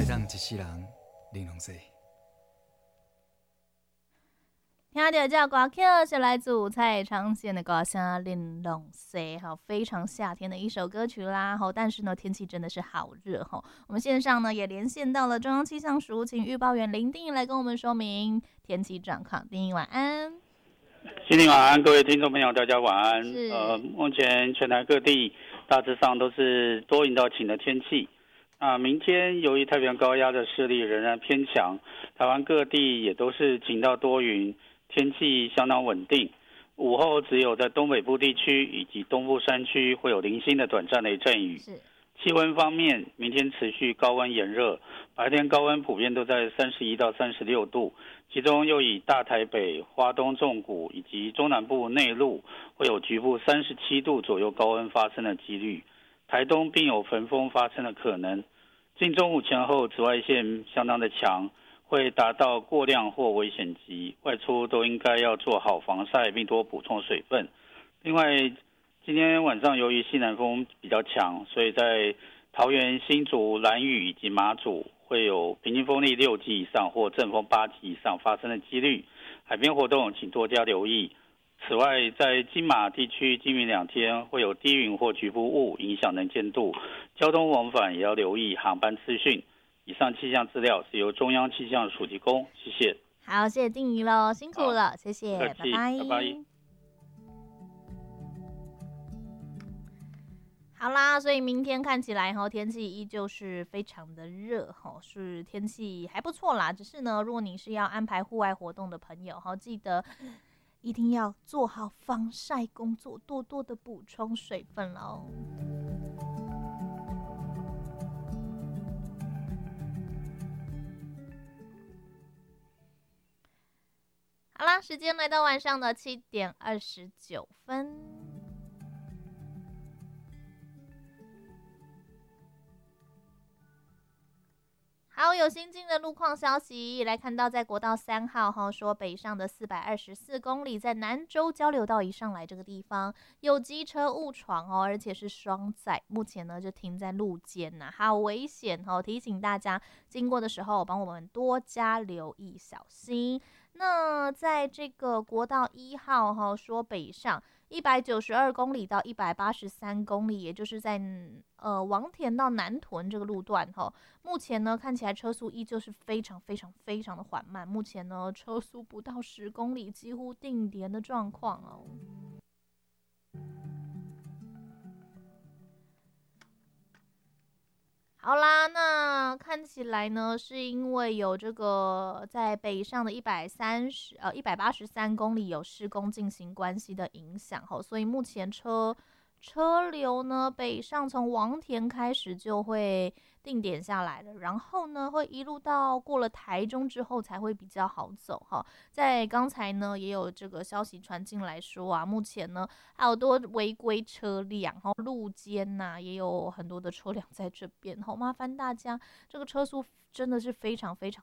会当一世人玲珑西。 听到这歌曲是来自蔡昌宪的歌声《玲珑西》，非常夏天的一首歌曲啦。但是呢，天气真的是好热哈。我们线上呢也连线到了中央气象署请预报员林定仪来跟我们说明天气状况。定仪晚安。 新年晚安，各位听众朋友，大家晚安。 是目前全台各地大致上都是多云到晴的天气。明天由于太平洋高压的势力仍然偏强，台湾各地也都是晴到多云，天气相当稳定。午后只有在东北部地区以及东部山区会有零星的短暂雷阵雨。气温方面，明天持续高温炎热，白天高温普遍都在31到36度，其中又以大台北、花东纵谷以及中南部内陆会有局部37度左右高温发生的几率，台东并有焚风发生的可能。近中午前后紫外线相当的强，会达到过量或危险级，外出都应该要做好防晒并多补充水分。另外今天晚上由于西南风比较强，所以在桃园、新竹、兰屿以及马祖会有平均风力6级以上或阵风8级以上发生的几率，海边活动请多加留意。此外，在金马地区今明2天会有低云或局部雾影响能见度，交通往返也要留意航班资讯。以上气象资料是由中央气象署提供，谢谢。 好，谢谢定仪咯，辛苦了，谢谢，拜拜， 拜拜。 好啦，所以明天看起来天气依旧是非常的热，是天气还不错啦。只是呢，如果你是要安排户外活动的朋友，记得一定要做好防晒工作，多多的补充水分喽。好啦，时间来到晚上的7点29分。好，有新进的路况消息，来看到在国道3号说北上的424公里，在南州交流道以上来这个地方有机车误闯而且是双载，目前呢就停在路肩好危险提醒大家经过的时候帮我们多加留意小心。那在这个国道1号说北上192公里到183公里，也就是在王田到南屯这个路段目前呢看起来车速依旧是非常非常非常的缓慢，目前呢车速不到10公里，几乎定点的状况好啦，那看起来呢，是因为有这个在北上的183公里有施工进行关系的影响所以目前车流呢北上从王田开始就会定点下来了，然后呢会一路到过了台中之后才会比较好走在刚才呢也有这个消息传进来说目前呢还有多违规车辆路肩也有很多的车辆在这边麻烦大家这个车速真的是非常非常